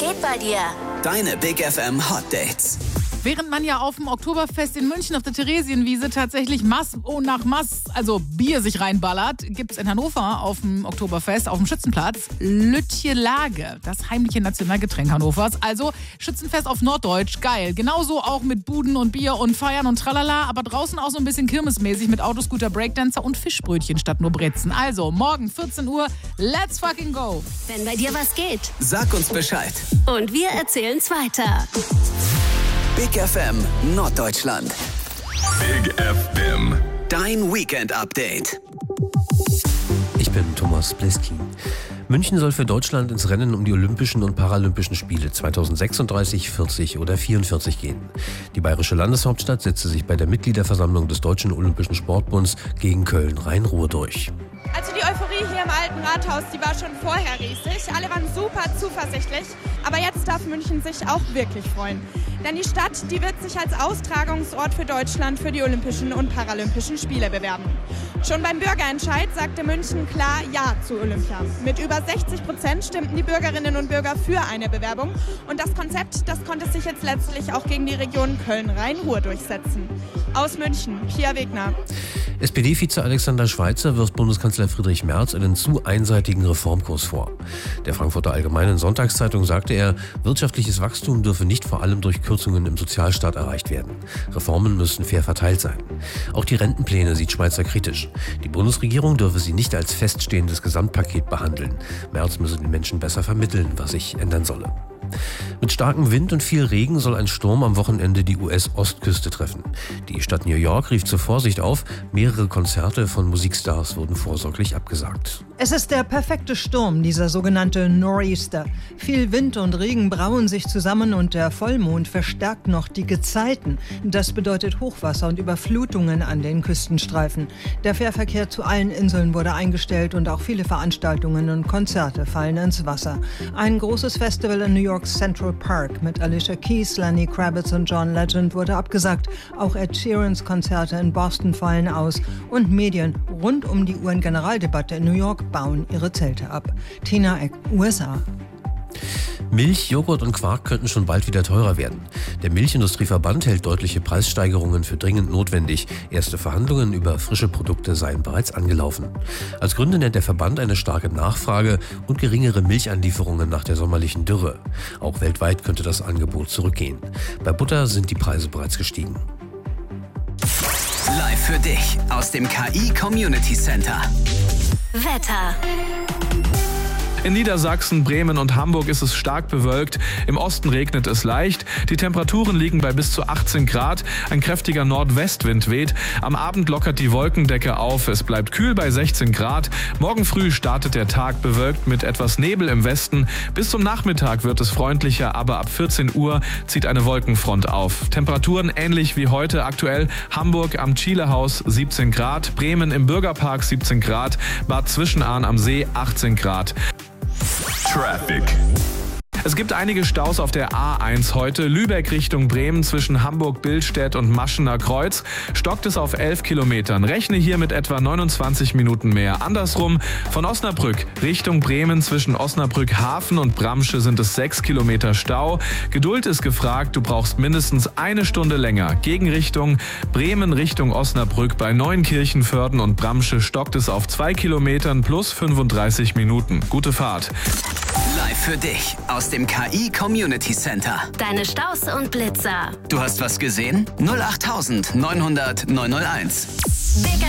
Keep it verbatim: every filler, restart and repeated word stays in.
geht bei dir? Deine Big F M Hot Dates. Während man ja auf dem Oktoberfest in München auf der Theresienwiese tatsächlich Mass oh nach Mass, also Bier sich reinballert, gibt es in Hannover auf dem Oktoberfest, auf dem Schützenplatz, Lütje-Lage, das heimliche Nationalgetränk Hannovers. Also Schützenfest auf Norddeutsch, geil. Genauso auch mit Buden und Bier und Feiern und tralala, aber draußen auch so ein bisschen kirmesmäßig mit Autoscooter, Breakdancer und Fischbrötchen statt nur Brezen. Also morgen vierzehn Uhr, let's fucking go. Wenn bei dir was geht. Sag uns Bescheid. Und wir erzählen's weiter. Big F M Norddeutschland. Big F M. Dein Weekend-Update. Ich bin Thomas Bleskin. München soll für Deutschland ins Rennen um die Olympischen und Paralympischen Spiele zweitausendsechsunddreißig, vierzig oder vierundvierzig gehen. Die bayerische Landeshauptstadt setzte sich bei der Mitgliederversammlung des Deutschen Olympischen Sportbunds gegen Köln-Rhein-Ruhr durch. Also die Euphorie hier im alten Rathaus, die war schon vorher riesig. Alle waren super zuversichtlich. Aber jetzt darf München sich auch wirklich freuen. Denn die Stadt, die wird sich als Austragungsort für Deutschland für die Olympischen und Paralympischen Spiele bewerben. Schon beim Bürgerentscheid sagte München klar Ja zu Olympia. Mit über sechzig Prozent stimmten die Bürgerinnen und Bürger für eine Bewerbung. Und das Konzept, das konnte sich jetzt letztlich auch gegen die Region Köln-Rhein-Ruhr durchsetzen. Aus München, Pia Wegner. S P D-Vize Alexander Schweitzer wirft Bundeskanzler Friedrich Merz einen zu einseitigen Reformkurs vor. Der Frankfurter Allgemeinen Sonntagszeitung sagte er, wirtschaftliches Wachstum dürfe nicht vor allem durch Kürzungen im Sozialstaat erreicht werden. Reformen müssten fair verteilt sein. Auch die Rentenpläne sieht Schweitzer kritisch. Die Bundesregierung dürfe sie nicht als feststehendes Gesamtpaket behandeln. Merz müsse den Menschen besser vermitteln, was sich ändern solle. Mit starkem Wind und viel Regen soll ein Sturm am Wochenende die U S-Ostküste treffen. Die Stadt New York rief zur Vorsicht auf, mehrere Konzerte von Musikstars wurden vorsorglich abgesagt. Es ist der perfekte Sturm, dieser sogenannte Nor'easter. Viel Wind und Regen brauen sich zusammen und der Vollmond verstärkt noch die Gezeiten. Das bedeutet Hochwasser und Überflutungen an den Küstenstreifen. Der Fährverkehr zu allen Inseln wurde eingestellt und auch viele Veranstaltungen und Konzerte fallen ins Wasser. Ein großes Festival in New York Central Park mit Alicia Keys, Lenny Kravitz und John Legend wurde abgesagt. Auch Ed Sheerans Konzerte in Boston fallen aus. Und Medien rund um die U N-Generaldebatte in New York bauen ihre Zelte ab. Tina Eck, U S A. Milch, Joghurt und Quark könnten schon bald wieder teurer werden. Der Milchindustrieverband hält deutliche Preissteigerungen für dringend notwendig. Erste Verhandlungen über frische Produkte seien bereits angelaufen. Als Gründe nennt der Verband eine starke Nachfrage und geringere Milchanlieferungen nach der sommerlichen Dürre. Auch weltweit könnte das Angebot zurückgehen. Bei Butter sind die Preise bereits gestiegen. Live für dich aus dem K I Community Center. Wetter. In Niedersachsen, Bremen und Hamburg ist es stark bewölkt. Im Osten regnet es leicht. Die Temperaturen liegen bei bis zu achtzehn Grad. Ein kräftiger Nordwestwind weht. Am Abend lockert die Wolkendecke auf. Es bleibt kühl bei sechzehn Grad. Morgen früh startet der Tag bewölkt mit etwas Nebel im Westen. Bis zum Nachmittag wird es freundlicher, aber ab vierzehn Uhr zieht eine Wolkenfront auf. Temperaturen ähnlich wie heute aktuell. Hamburg am Chilehaus siebzehn Grad. Bremen im Bürgerpark siebzehn Grad. Bad Zwischenahn am See achtzehn Grad. Traffic. Es gibt einige Staus auf der A eins heute. Lübeck Richtung Bremen zwischen Hamburg-Billstedt und Maschener Kreuz stockt es auf elf Kilometern. Rechne hier mit etwa neunundzwanzig Minuten mehr. Andersrum, von Osnabrück Richtung Bremen zwischen Osnabrück Hafen und Bramsche sind es sechs Kilometer Stau. Geduld ist gefragt, du brauchst mindestens eine Stunde länger. Gegenrichtung Bremen Richtung Osnabrück bei Neuenkirchen-Vörden und Bramsche stockt es auf zwei Kilometern plus fünfunddreißig Minuten. Gute Fahrt. Live für dich aus dem K I Community Center. Deine Staus und Blitzer. Du hast was gesehen? null acht neunhundert neunhunderteins. Big